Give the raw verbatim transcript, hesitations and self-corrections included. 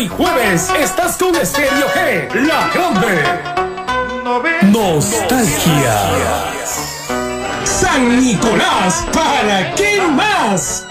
Hoy jueves estás con Estéreo G, la grande. Nostalgia. San Nicolás, ¿para qué más?